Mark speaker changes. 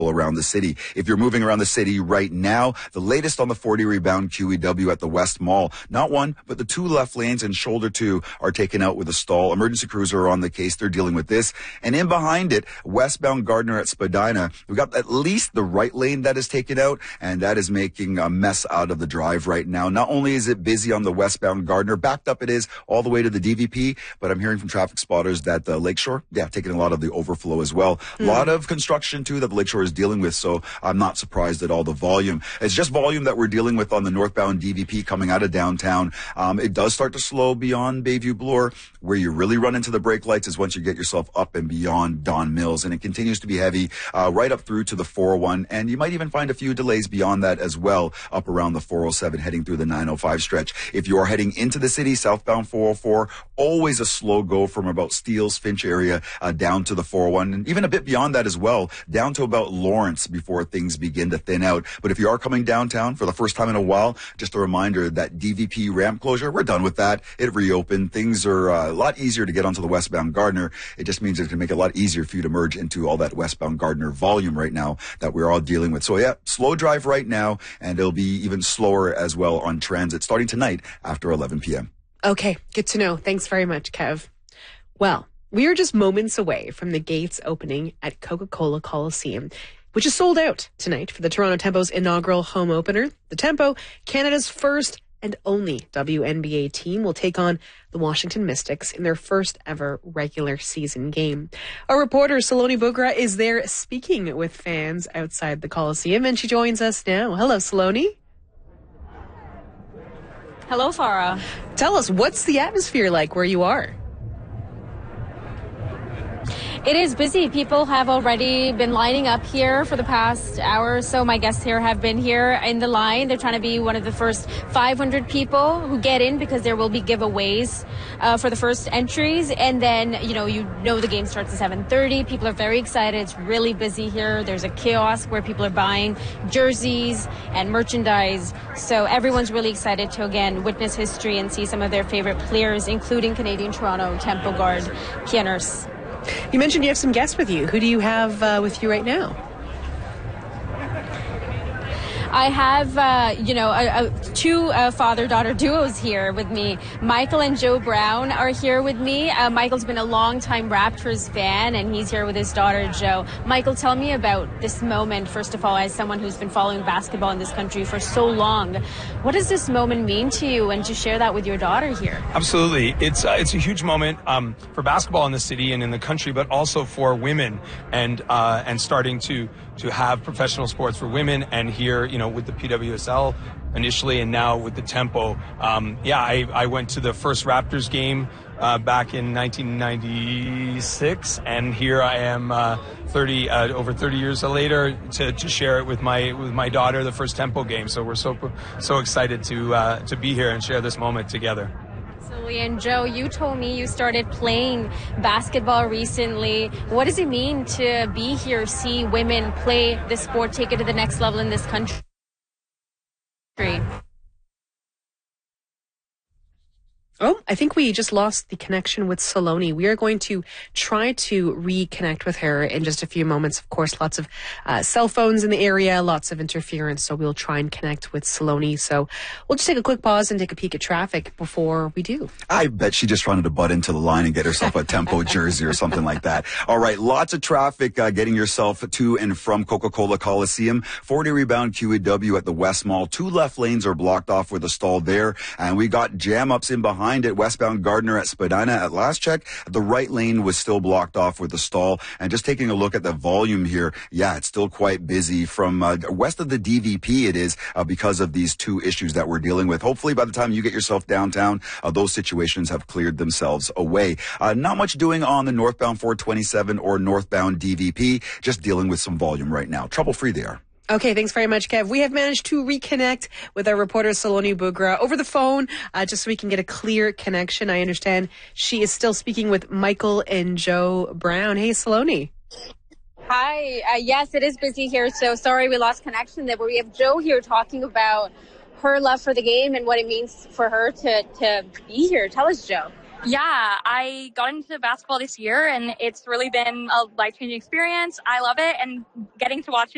Speaker 1: around the city. If you're moving around the city right now, the latest on the 40 rebound QEW at the West Mall. Not one, but the two left lanes and shoulder two are taken out with a stall. Emergency crews are on the case. They're dealing with this. And in behind it, westbound Gardner at Spadina, we've got at least the right lane that is taken out, and that is making a mess out of the drive right now. Not only is it busy on the westbound Gardner, backed up it is all the way to the DVP, but I'm hearing from traffic spotters that the Lakeshore, taking a lot of the overflow as well. A lot of construction too that the Lakeshore is dealing with, so I'm not surprised at all the volume. It's just volume that we're dealing with on the northbound DVP coming out of downtown. It does start to slow beyond Bayview Bloor. Where you really run into the brake lights is once you get yourself up and beyond Don Mills, and it continues to be heavy right up through to the 401, and you might even find a few delays beyond that as well up around the 407 heading through the 905 stretch. If you are heading into the city, southbound 404, always a slow go from about Steeles, Finch area down to the 401, and even a bit beyond that as well, down to about Lawrence before things begin to thin out. But if you are coming downtown for the first time in a while, just a reminder that DVP ramp closure, we're done with that. It reopened. Things are a lot easier to get onto the westbound Gardner. It just means it's going to make it a lot easier for you to merge into all that westbound Gardner volume right now that we're all dealing with. So slow drive right now, and it'll be even slower as well on transit starting tonight after 11 p.m.
Speaker 2: Okay, good to know. Thanks very much, Kev. Well, we are just moments away from the gates opening at Coca-Cola Coliseum, which is sold out tonight for the Toronto Tempo's inaugural home opener. The Tempo, Canada's first and only WNBA team, will take on the Washington Mystics in their first ever regular season game. Our reporter, Saloni Bugra, is there speaking with fans outside the Coliseum, and she joins us now. Hello, Saloni.
Speaker 3: Hello, Farah.
Speaker 2: Tell us, what's the atmosphere like where you are?
Speaker 3: It is busy. People have already been lining up here for the past hour or so. My guests here have been here in the line. They're trying to be one of the first 500 people who get in because there will be giveaways for the first entries. And then, the game starts at 7:30. People are very excited. It's really busy here. There's a kiosk where people are buying jerseys and merchandise. So everyone's really excited to, again, witness history and see some of their favorite players, including Canadian Toronto Tempo guard Kia Nurse.
Speaker 2: You mentioned you have some guests with you. Who do you have with you right now?
Speaker 3: I have, two father-daughter duos here with me. Michael and Joe Brown are here with me. Michael's been a long-time Raptors fan, and he's here with his daughter, Joe. Michael, tell me about this moment, first of all, as someone who's been following basketball in this country for so long. What does this moment mean to you, and to share that with your daughter here?
Speaker 4: Absolutely. It's a huge moment for basketball in the city and in the country, but also for women and starting to have professional sports for women, and here, with the PWSL initially and now with the Tempo. I went to the first Raptors game back in 1996, and here I am over 30 years later to share it with my daughter, the first Tempo game. So we're so excited to be here and share this moment together.
Speaker 3: And Joe, you told me you started playing basketball recently. What does it mean to be here, see women play this sport, take it to the next level in this country?
Speaker 2: Oh, I think we just lost the connection with Saloni. We are going to try to reconnect with her in just a few moments. Of course, lots of cell phones in the area, lots of interference, so we'll try and connect with Saloni. So we'll just take a quick pause and take a peek at traffic before we do.
Speaker 1: I bet she just wanted to butt into the line and get herself a Tempo jersey or something like that. All right, lots of traffic getting yourself to and from Coca-Cola Coliseum. 40 rebound QEW at the West Mall. Two left lanes are blocked off with a stall there, and we got jam-ups in behind it. Westbound Gardner at Spadina. At last check, the right lane was still blocked off with a stall. And just taking a look at the volume here, it's still quite busy from west of the DVP. It is because of these two issues that we're dealing with. Hopefully by the time you get yourself downtown, those situations have cleared themselves away. Not much doing on the northbound 427 or northbound DVP, just dealing with some volume right now. Trouble-free there.
Speaker 2: Okay, thanks very much, Kev. We have managed to reconnect with our reporter, Saloni Bugra, over the phone, just so we can get a clear connection. I understand she is still speaking with Michael and Joe Brown. Hey, Saloni.
Speaker 3: Hi. Yes, it is busy here, so sorry we lost connection there, but we have Joe here talking about her love for the game and what it means for her to be here. Tell us, Joe.
Speaker 5: Yeah, I got into basketball this year, and it's really been a life-changing experience. I love it, and getting to watch it